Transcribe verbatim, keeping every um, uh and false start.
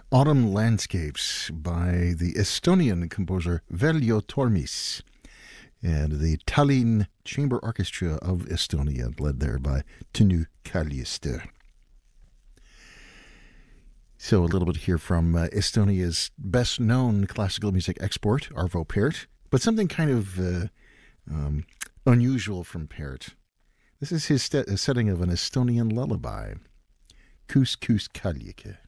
Autumn Landscapes by the Estonian composer Veljo Tormis and the Tallinn Chamber Orchestra of Estonia, led there by Tõnu Kaljuste. So a little bit here from uh, Estonia's best-known classical music export, Arvo Pärt, but something kind of uh, um, unusual from Pärt. This is his st- setting of an Estonian lullaby, Kus Kus Kaljike.